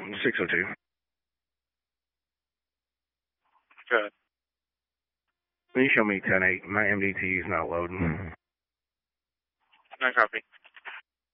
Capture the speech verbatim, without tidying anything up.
six oh two. Good. Can you show me ten eight? My M D T is not loading. No copy.